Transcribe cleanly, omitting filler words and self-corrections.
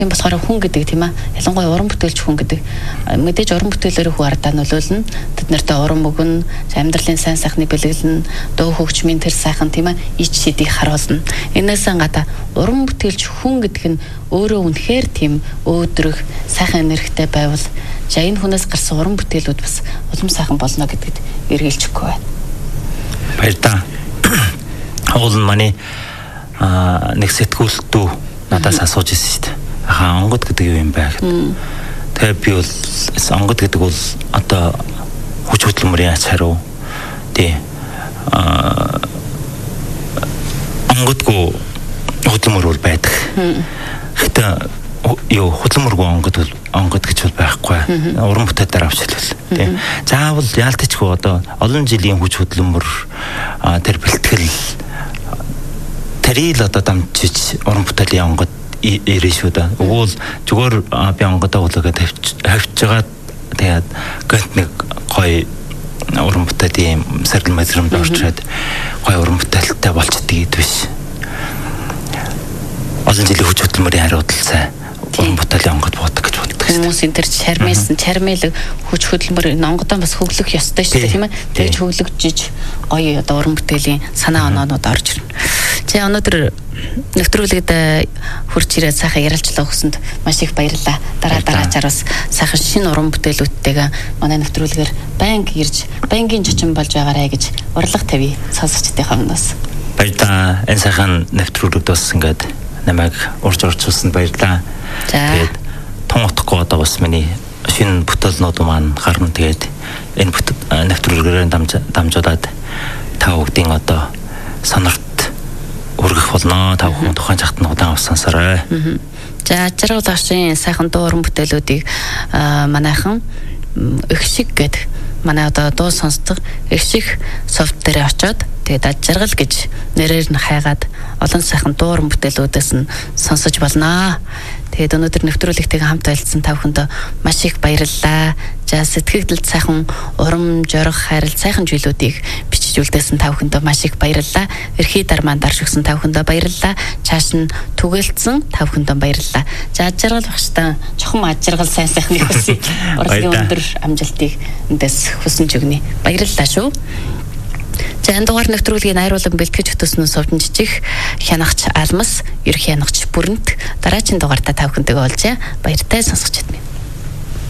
юм болохоор хүн гэдэг тийм аа ялангуяа уран бүтээлч хүн гэдэг мэдээж уран бүтээлээр хүү ардаа нөлөөлнө тэд нартай уран мөгн амьдралын сайн сайхны бэлэглэн дуу хөгжмийн тэр сайхан тийм аа ич сэдийг харуулна. Энээс гадаа уран бүтээлч хүн гэдэг нь өөрөө үнэхээр тийм өөдрөг сайхан энергитэй байвал за энэ хүнээс гарсан уран бүтээлүүд бас улам сайхан болно гэдэгт эргэлжихгүй байна. Баярлалаа. Уул манай нэг сэтгүүлтүү надаас асууж ирсэн шүү дээ. Онгод гэдэг юу юм бэ гэхэд. Тэгээ би бол онгод гэдэг бол одоо хүч хөдөлмөрийн ач хариу. Тий. Онгодгүй хөдөлмөр бол байдаг. Гэтэ юу хөдөлмөргүй онгод гэж бол байхгүй. Уран бүтээлээр авч хэлвэл. Тий. Заавал яалтчгүй одоо олон жилийн хүч хөдөлмөр тэр бэлтгэл тэрийг одоо дамжиж уран бүтээлийн онгод ирэн шүү дээ. Уул зүгээр би онгодоо үлээгээд хавьж байгаа. Тэгээд гэнт нэг гоё уран бүтээлийн сэргэл мэдрэмж орчоод гоё уран бүтээлтэй болчдөг гэдэг биш. Олон жилийн хүч хөдөлмөрийн хариуцлал сайн уран бүтээлийн онгод буудаг гэж боддог. Хүмүүсийн тэр чармэл хүч хөдөлмөр онгодоо бас хөглөх ёстой шүү дээ тийм ээ. Тэгж хөглөгжиж гоё одоо уран бүтээлийн санаа оноонууд орж ирнэ. За өнөөдөр нэвтрүүлэгт хурц ирээд сайхан ярилцлага өгсөнд маш их баярлалаа. Дараачаар бас сайхан шинэ уран бүтээлүүдтэйгээ манай нэвтрүүлгээр байнга ирж байнгын жичин болж байгаарэ гэж урлаг тавья сонсогчдынхаа өмнөөс. Баярлалаа. Энэ сайхан нэвтрүүлэгт бас ингээд намайг урьж орчуулсанд баярлалаа. Тэгээд тун утгагүй одоо бас миний шинэ бүтээлнүүд маань гарна. Тэгээд энэ нэвтрүүлгээр дамжуулаад та бүгдийн одоо сонорт өргөх болно. Та бүхэн тухайн цагт нь удаан авсансарай. За жаргал ашийн сайхан дуу уран бүтээлүүдийг манайхан их шиг гэдэг манай одоо дуу сонсдог их шиг софт дээр очоод тэгээд жаргал гэж нэрээр нь хайгаад олон сайхан дуу уран бүтээлүүдээс нь сонсож болно. Тэгээд өнөөдөр нэвтрүүлэгтэйгээ хамт байлцсан та бүхэнд маш их баярлалаа. За сэтгэгдэлд сайхан урам зориг хайрал сайхан зүйлүүдийг бичиж үлдээсэн та бүхэнд маш их баярлалаа. Эрхий дармаан дарж өгсөн та бүхэнд баярлалаа. Чааш нь түгээлцсэн та бүхэнд баярлалаа. За ажиргал багштаа чухам ажиргал сайн сайхны хүсье. Урлагийн өндөр амжилтыг эндээс хүсэж өгнө. Баярлалаа шүү. За энэ дугаар нэвтрүүлгийн найруулан бэлтгэж хөтөснөө сувдан жижиг хянагч алмас ерхий хянагч бүрэнт дараагийн дугаартаа та бүхэнтэйгээ олжээ. Баяртай сонсогчид минь.